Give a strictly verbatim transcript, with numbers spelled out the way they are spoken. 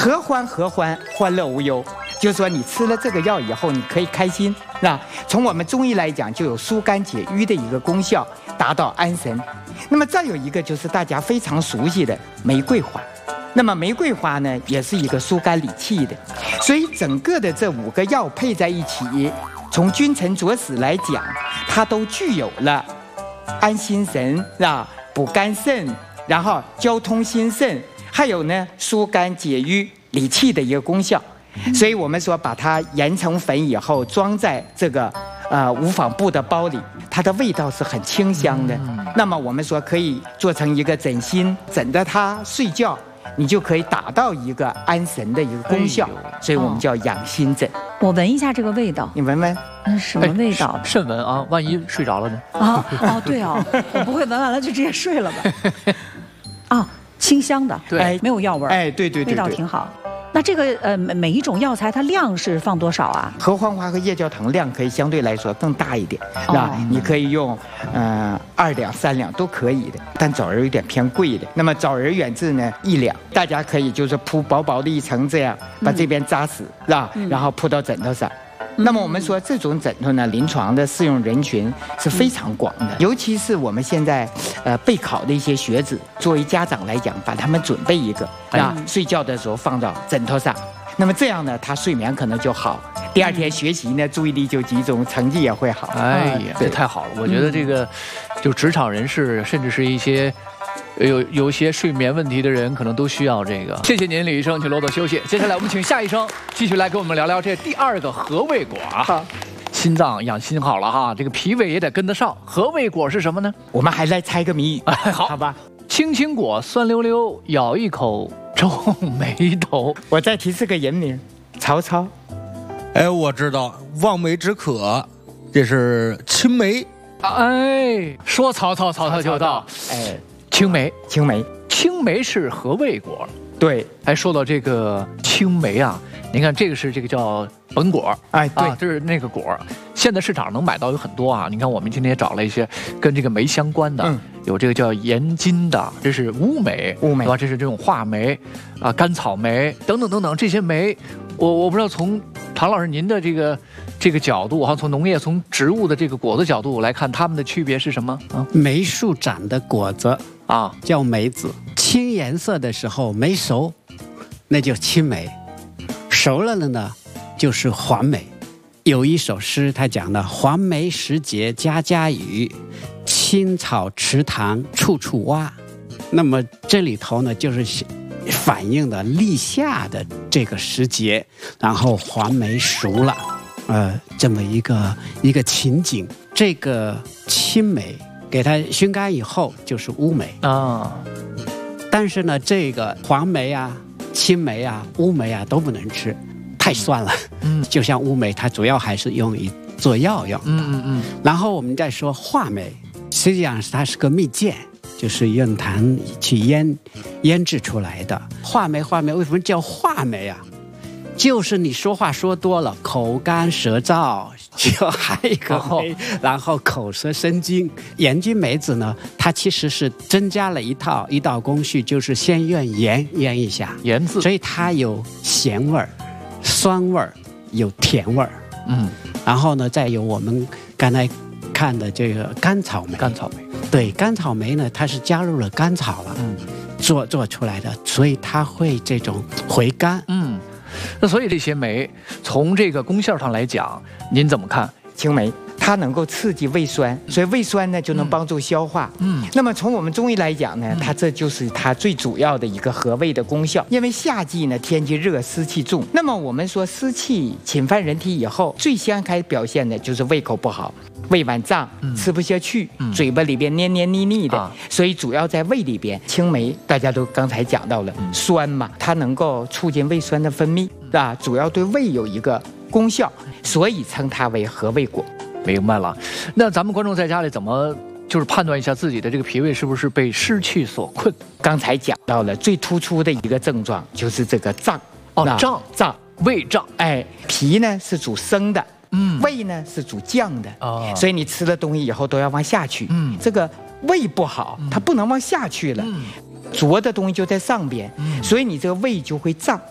合欢合欢，欢乐无忧。就是说，你吃了这个药以后，你可以开心。那从我们中医来讲，就有疏肝解郁的一个功效，达到安神。那么再有一个就是大家非常熟悉的玫瑰花。那么玫瑰花呢，也是一个疏肝理气的。所以整个的这五个药配在一起，从君臣佐使来讲，它都具有了安心神啊、补肝肾，然后交通心肾，还有呢疏肝解郁、理气的一个功效。所以我们说把它研成粉以后，装在这个呃无纺布的包里，它的味道是很清香的。那么我们说可以做成一个枕芯，枕着它睡觉，你就可以达到一个安神的一个功效。所以我们叫养心枕。 我闻一下这个味道， 你闻闻， 那什么味道？ 慎闻啊，万一睡着了呢？ 啊哦，对哦，我不会闻完了就直接睡了吧？啊，清香的， 对， 没有药味儿， 哎，对对对， 味道挺好。那这个呃每一种药材它量是放多少啊？ 合欢花和夜交藤量可以相对来说更大一点，那、哦、你可以用呃二两三两都可以的，但枣仁有点偏贵的。那么枣仁远志呢一两，大家可以就是铺薄薄的一层，这样把这边扎实，是吧？嗯、然后铺到枕头上。那么我们说这种枕头呢，临床的适用人群是非常广的，尤其是我们现在呃备考的一些学子，作为家长来讲，把他们准备一个啊，睡觉的时候放到枕头上，那么这样呢，他睡眠可能就好，第二天学习呢注意力就集中，成绩也会好。 哎呀，这太好了！我觉得这个就职场人士，甚至是一些。有有些睡眠问题的人可能都需要这个。谢谢您，李医生，请落座休息。接下来我们请夏医生继续来跟我们聊聊这第二个和胃果啊。好，心脏养心好了哈，这个脾胃也得跟得上。和胃果是什么呢？ 我们还来猜个谜语。 哎，好， 好吧。 青青果酸溜溜，咬一口皱眉头。 我再提示个人名，曹操。 哎，我知道，望梅止渴，这是青梅。 哎，说曹操，曹操就到。 哎。 青梅， 青梅， 青梅是和胃果。 对， 还说到这个青梅啊，您看这个是这个叫本果， 哎，对， 啊，这是那个果。现在市场能买到有很多啊。你看我们今天也找了一些跟这个梅相关的，嗯、有这个叫盐津的，这是乌梅， 乌梅， 对吧？这是这种话梅啊，甘草梅等等等等这些梅，我我不知道从唐老师您的这个。这个角度哈，从农业、从植物的这个果子角度来看，它们的区别是什么啊？ 梅树长的果子啊， 叫梅子，青颜色的时候没熟，那就青梅；熟了的呢，就是黄梅。有一首诗，他讲的“黄梅时节家家雨，青草池塘处处蛙”。那么这里头呢，就是反映的立夏的这个时节，然后黄梅熟了。呃，这么一个一个情景，这个青梅给它熏干以后就是乌梅啊，但是呢，这个黄梅啊、青梅啊、乌梅啊都不能吃，太酸了。嗯，就像乌梅，它主要还是用于做药用的。嗯嗯嗯。然后我们再说话梅，实际上它是个蜜饯，就是用糖去腌腌制出来的。话梅，话梅为什么叫话梅啊？就是你说话说多了，口干舌燥，就还有一个梅，然后口舌生津。盐津梅子呢，它其实是增加了一套一道工序，就是先用盐腌一下， 盐渍， 所以它有咸味儿、酸味儿，有甜味儿。嗯，然后呢，再有我们刚才看的这个甘草梅， 甘草梅， 对，甘草梅呢，它是加入了甘草了，嗯，做做出来的，所以它会这种回甘，嗯。 那所以这些酶从这个功效上来讲，您怎么看？ 青梅它能够刺激胃酸，所以胃酸呢就能帮助消化。嗯，那么从我们中医来讲呢，它这就是它最主要的一个和胃的功效。因为夏季呢天气热，湿气重，那么我们说湿气侵犯人体以后，最先开始表现的就是胃口不好。胃脘胀，吃不下去，嗯、嘴巴里边黏黏腻腻的，啊、所以主要在胃里边。青梅大家都刚才讲到了，嗯、酸嘛，它能够促进胃酸的分泌，啊，主要对胃有一个功效，所以称它为和胃果。 明白了。那咱们观众在家里怎么就是判断一下自己的这个脾胃是不是被湿气所困？ 刚才讲到了最突出的一个症状就是这个胀， 哦，胀胀， 胃胀。 哎，脾呢是主升的。嗯，胃呢是主降的，哦，所以你吃了东西以后都要往下去。嗯，这个胃不好，它不能往下去了，嗯，浊的东西就在上边，嗯，所以你这个胃就会胀。